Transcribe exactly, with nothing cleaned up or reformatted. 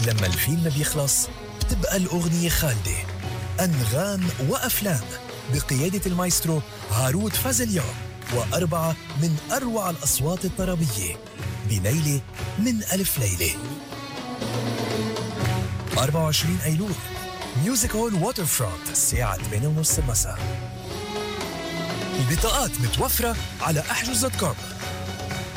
لما الفيلم بيخلص بتبقى الأغنية خالدة. أنغام وأفلام بقيادة المايسترو هاروت فازليان، وأربعة من أروع الأصوات الطربية بليلة من ألف ليلة. أربعة وعشرين أيلول ميوزك هول ووتر فرونت الساعة ثمانية ونص المساء. البطاقات متوفرة على احجز دوت كوم.